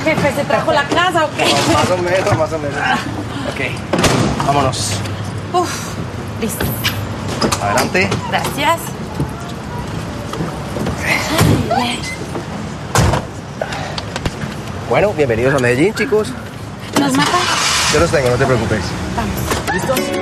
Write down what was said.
jefe, ¿se trajo la casa o qué? Más o menos, más o menos. Ok, vámonos. Uf, listo. Adelante. Gracias. Bueno, bienvenidos a Medellín, chicos. ¿Nos mata? Yo los tengo, no te preocupes. Vamos. ¿Listos?